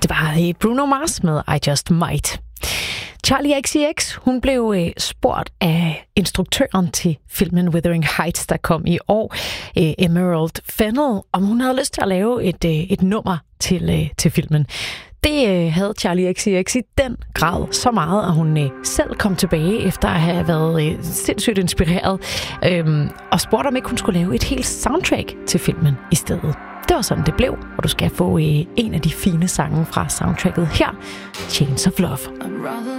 Det var Bruno Mars med I Just Might. Charli XCX, hun blev spurgt af instruktøren til filmen Wuthering Heights, der kom i år, Emerald Fennell, om hun havde lyst til at lave et nummer til filmen. Det havde Charli XCX i den grad så meget, at hun selv kom tilbage efter at have været sindssygt inspireret og spurgte, om ikke hun skulle lave et helt soundtrack til filmen i stedet. Det var sådan, det blev, og du skal få en af de fine sange fra soundtracket her, Chains of Love.